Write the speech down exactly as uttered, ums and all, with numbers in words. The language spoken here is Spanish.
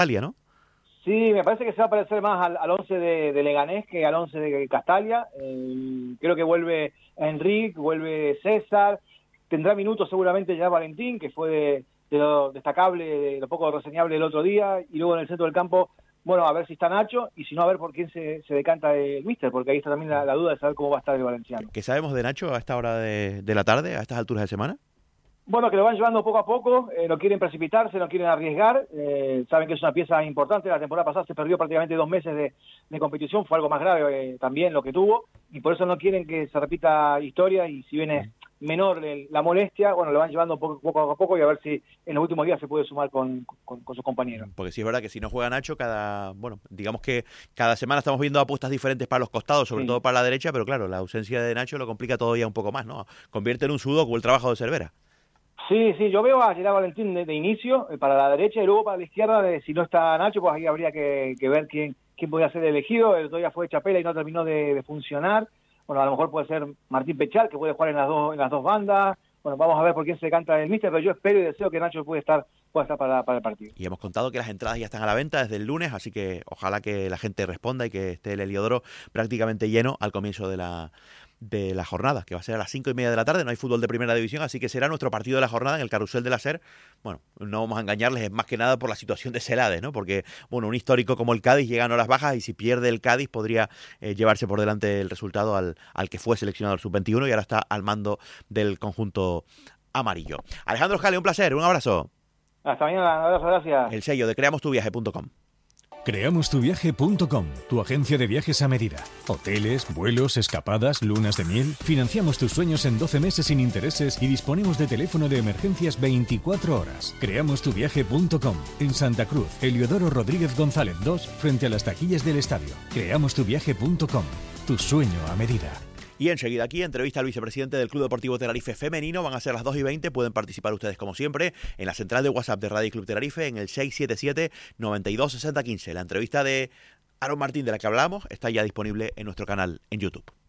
Castalia, ¿no? Sí, me parece que se va a parecer más al, al once de, de Leganés que al once de Castalia. Eh, creo que vuelve Enrique, vuelve César, tendrá minutos seguramente ya Valentín, que fue de, de lo destacable, de lo poco reseñable del otro día, y luego en el centro del campo, bueno, a ver si está Nacho, y si no, a ver por quién se, se decanta el míster, porque ahí está también la, la duda de saber cómo va a estar el valenciano. ¿Qué sabemos de Nacho a esta hora de, de la tarde, a estas alturas de semana? Bueno, que lo van llevando poco a poco, eh, no quieren precipitarse, no quieren arriesgar, eh, saben que es una pieza importante. La temporada pasada se perdió prácticamente dos meses de, de competición, fue algo más grave eh, también lo que tuvo, y por eso no quieren que se repita historia, y si viene menor el, la molestia, bueno, lo van llevando poco, poco a poco, y a ver si en los últimos días se puede sumar con, con, con sus compañeros. Porque sí es verdad que si no juega Nacho, cada, bueno, digamos que cada semana estamos viendo apuestas diferentes para los costados, sobre sí. todo para la derecha, pero claro, la ausencia de Nacho lo complica todavía un poco más, ¿no? Convierte en un sudoku el trabajo de Cervera. Sí, sí, yo veo a Gerard Valentín de, de inicio eh, para la derecha, y luego para la izquierda, de, si no está Nacho, pues ahí habría que, que ver quién quién podría ser elegido. El otro día fue Chapela y no terminó de, de funcionar. Bueno, a lo mejor puede ser Martín Pechal, que puede jugar en las dos en las dos bandas. Bueno, vamos a ver por quién se canta el míster, pero yo espero y deseo que Nacho pueda estar pueda estar para, para el partido. Y hemos contado que las entradas ya están a la venta desde el lunes, así que ojalá que la gente responda y que esté el Heliodoro prácticamente lleno al comienzo de la de la jornada, que va a ser a las cinco y media de la tarde. No hay fútbol de primera división, así que será nuestro partido de la jornada en el Carrusel de la SER. Bueno, no vamos a engañarles, es más que nada por la situación de Celades, ¿no? Porque, bueno, un histórico como el Cádiz llega en horas bajas, y si pierde el Cádiz podría eh, llevarse por delante el resultado al, al que fue seleccionado el sub veintiuno y ahora está al mando del conjunto amarillo. Alejandro Jale, un placer, un abrazo. Hasta mañana, un abrazo, gracias. El sello de creamos tu viaje punto com. creamos tu viaje punto com, tu agencia de viajes a medida. Hoteles, vuelos, escapadas, lunas de miel. Financiamos tus sueños en doce meses sin intereses y disponemos de teléfono de emergencias veinticuatro horas. creamos tu viaje punto com, en Santa Cruz, Heliodoro Rodríguez González dos, frente a las taquillas del estadio. creamos tu viaje punto com, tu sueño a medida. Y enseguida aquí, entrevista al vicepresidente del Club Deportivo Tenerife Femenino. Van a ser las dos y veinte. Pueden participar ustedes, como siempre, en la central de WhatsApp de Radio Club Tenerife, en el seis siete siete, nueve dos, seis cero uno cinco. La entrevista de Aaron Martín, de la que hablamos, está ya disponible en nuestro canal en YouTube.